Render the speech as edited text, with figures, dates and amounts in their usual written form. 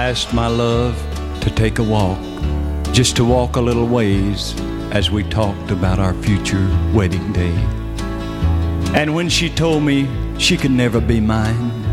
asked my love to take a walk, just to walk a little ways as we talked about our future wedding day. And when she told me she could never be mine,